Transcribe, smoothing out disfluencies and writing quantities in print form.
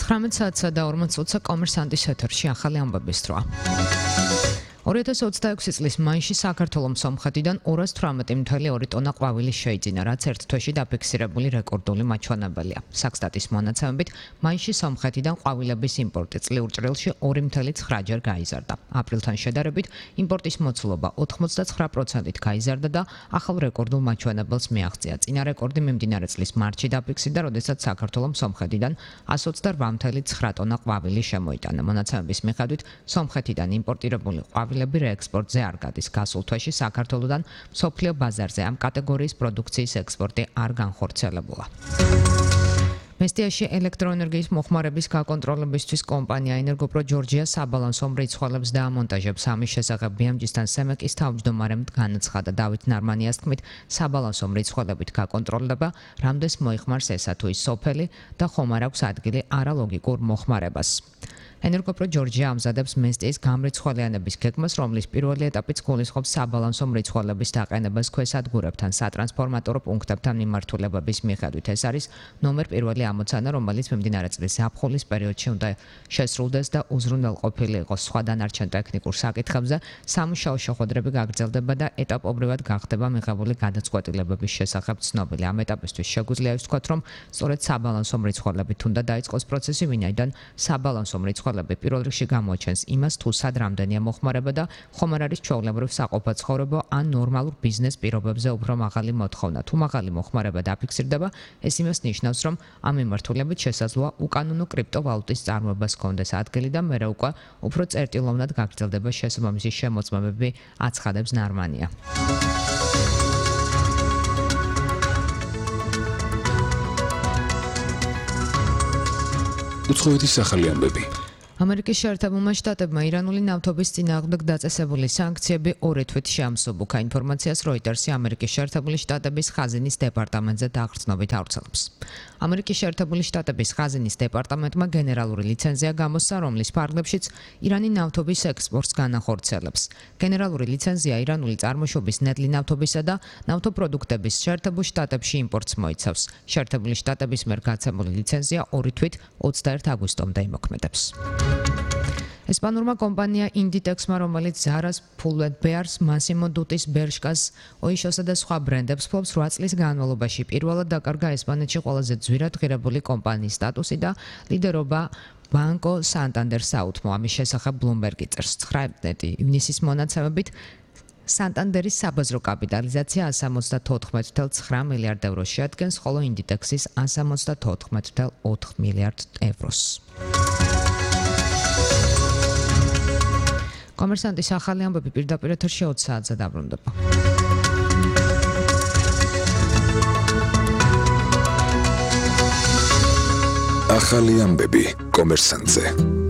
19 საათსა და 40 წუთსა კომერსანტის ეთერში ახალი ამბების დროა. 2026 წლის მაისში საქართველოს სომხეთიდან 218.2 ტონა ყვავილი შეიძინა, რაც ერთ თვეში დაფიქსირებული რეკორდული მაჩვენებელია. საქსტატის მონაცემებით, მაისში სომხეთიდან ყვავილების იმპორტი წლიურ ჭრილში 2.9-ჯერ გაიზარდა. აპრილთან შედარებით იმპორტის მოცულობა 89%-ით გაიზარდა და ახალ რეკორდულ მაჩვენებელს მიაღწია. წინა რეკორდი მიმდინარე წლის მარტში დაფიქსირდა, როდესაც საქართველოს სომხეთიდან 128.9 ტონა ყვავილი შემოიტანა. მონაცემების მიხედვით, სომხეთიდან იმპორტირებული ყვავილი რეექსპორტზე არ გადის. გასულ თვეში საქართველოდან მსოფლიო ბაზარზე ამ კატეგორიის პროდუქციის ექსპორტი არ განხორციელებულა. მესტიაში ელექტროენერგიის მოხმარების გაკონტროლებისთვის კომპანია ენერგოპრო ჯორჯია საბალანსო მრიცხველებს დაამონტაჟებს. ამის შესახებ ბიამჯისთან სემეკის თავმჯდომარემ განაცხადა. დავით ნარმანიას თქმით, საბალანსო მრიცხველებით გაკონტროლდება, რამდენს მოიხმარს ესა თუ ის სოფელი და ხომ არ აქვს ადგილი არალოგიკურ მოხმარებას. ენერგოპრო ჯორჯია ამზადებს მესტიის გამრიცხველიანების გეგმას, რომლის პირველი ეტაპიც გულისხმობს საბალანსო მრიცხველების დაყენებას ქვესადგურებთან, სატრანსფორმატორო პუნქტებთან მიმართულებების მიხედვით. ეს არის ნომერ პირველი ამოცანა, რომელიც მიმდინარე წლის ზაფხულის პერიოდში უნდა შესრულდეს და უზრუნველყოფილი იყოს. სხვა დანარჩენ ტექნიკურ საკითხებზე სამუშაო შეხვედრები გაგრძელდება და ეტაპობრივად გახდება მიღებული გადაწყვეტილებების შესახებ ცნობილი. ამ ეტაპისთვის შეგვიძლია ვთქვათ, რომ სწორედ საბალანსო მრიცხველებით უნდა დაიწყოს პროცესი, ვინაიდან საბალანსო მრიცხველები პირველ რიგში გამოაჩენს იმას, თუ სად რამდენია მოხმარება და ხომ არ არის ჩვეულებრივ საყოფაცხოვრებო ან ნორმალურ ბიზნეს პირობებზე უფრო მაღალი მოთხოვნა. თუ მაღალი მოხმარება დაფიქსირდება, ეს იმას ნიშნავს, რომ ამ მიმართულებით შესაძლოა უკანონო კრიპტოვალუტის წარმოებას ჰქონდეს ადგილი და მერე უკვე უფრო წერტილოვნად გაგრძელდება შესაბამისი შემოწმებები, აცხადებს ნარმანია. უცხოეთის ახალი ამბები. ამერიკის შეერთებულმა შტატებმა ირანული ნავთობის წინააღმდეგ დაწესებული სანქციები 2 თვით შეამსუბუქა. ინფორმაციას როიტერსი ამერიკის შეერთებული შტატების ხაზინის დეპარტამენტზე დაღწნობით ავრცელებს. ამერიკის შეერთებული შტატების ხაზინის დეპარტამენტმა გენერალური ლიცენზია გამოსცა, რომლის ფარგლებშიც ირანი ნავთობის ექსპორტს განახორციელებს. გენერალური ლიცენზია ირანული წარმოშობის ნედლი ნავთობისა და ნავთობპროდუქტების შეერთებულ შტატებში იმპორტს მოიცავს. შეერთებული შტატების მიერ გაცემული ლიცენზია 2 თვით 21 აგვისტომდე იმოქმედებს. ესპანურმა კომპანია Inditexმა, რომელიც Zara-ს, Pull&Bear-ს, Massimo Dutti's, Bershka-ს, Oysho-სა და სხვა ბრენდებს ფლობს 8 წლის განმავლობაში. პირველად დაკარგა ესპანეთში ყველაზე ძვირად ღირებული კომპანიის სტატუსი და ლიდერობა Banco Santander-ს აუთმო. ამის შესახებ Bloomberg წერს. 19 ივნისის მონაცემებით Santander-ის საბაზრო კაპიტალიზაცია 174.9 მილიარდ ევროს შეადგენს, ხოლო Inditex-ის 174.4 მილიარდ ევროს. კომერსანტის ახალი ამბები პირდაპირ ეთერში 20 საათზე დაბრუნდება. ახალი ამბები კომერსანტზე.